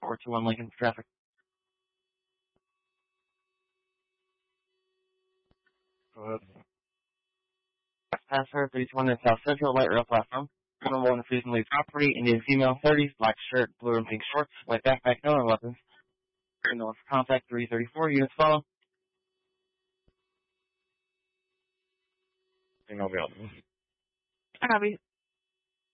421 Lincoln for traffic. Passer 321 in South Central, light rail platform. Number 1 refusing to leave property, Indian female, 30s, black shirt, blue and pink shorts, white backpack, no other weapons. No one for contact, 334, units follow. Copy.